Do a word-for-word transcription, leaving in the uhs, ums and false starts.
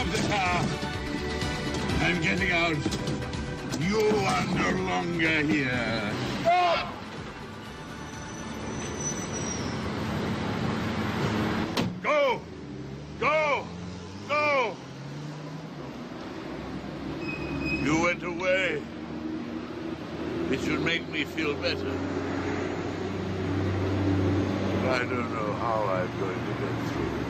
up the car. I'm getting out. You are no longer here. Ah! Go! Go! Go! You went away. It should make me feel better. But I don't know how I'm going to get through.